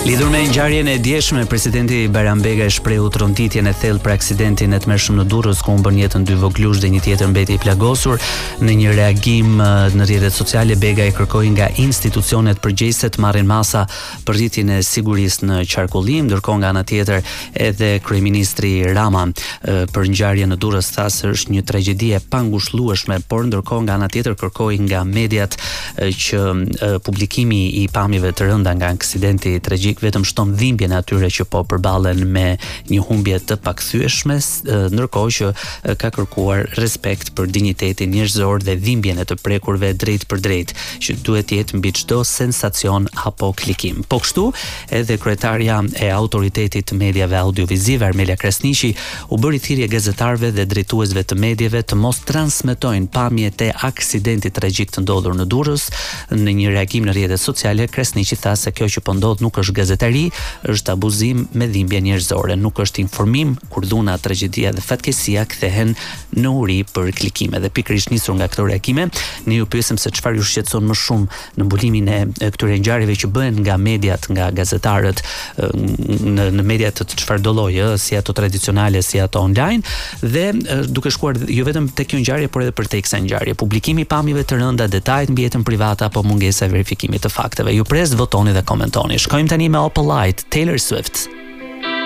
Lidhur me ngjarjen e djeshme, presidenti Bayram Bega e shprehu tronitjen e thellë për aksidentin e tmerrshëm në Durrës, ku humbën jetën 2 voglush dhe një tjetër mbeti i plagosur. Në një reagim në rrjetet sociale, Bega i kërkoi nga institucionet përgjegjëse të marrin masa për rritjen e sigurisë në qarkullim, ndërkohë nga ana tjetër edhe kryeministri Rama për ngjarjen në Durrës tha se është një tragjedi e pangushëllueshme, por ndërkohë nga ana tjetër kërkoi nga mediat që publikimi i pamjeve të rënda nga aksidenti tragjik vetëm shton dhimbjen e atyre që po përballen me një humbje të pakthyeshme, ndërkohë që ka kërkuar respekt për dinjitetin njerëzor dhe dhimbjen e të prekurve drejt për drejt, që duhet jetë mbi çdo sensacion apo klikim. Po kështu, edhe kryetarja e autoritetit të medjave audiovizive Armelia Krasniqi u bëri thirrje gazetarëve dhe drejtuesve të medjeve të mos transmetojnë pamjet e aksidentit tragjik të ndodhur në Durrës. Në një reagim në rrjetet sociale, Krasniqi tha se kjo që po ndodh nuk është gazetari, është abuzim me dhimbje njerëzore, nuk është informim kur dhuna, tragjedia dhe fatkeqësia kthehen në uri për klikime. Dhe pikërisht nisur nga këto reagime, ne ju pyesim se çfarë ju shqetëson më shumë në mbulimin e këtyre ngjarjeve që bëhen nga mediat, nga gazetarët në media të çfarëdo lloji, si ato tradicionale, si ato online, dhe duke shkuar jo vetëm tek kjo ngjarje, por edhe për tek kësaj ngjarje, publikimi i pamjeve të rënda, detajet mbi jetën private apo mungesa e verifikimit të fakteve. Ju pres, votoni dhe komentoni. Shkojmë tani me Opalite, Taylor Swift.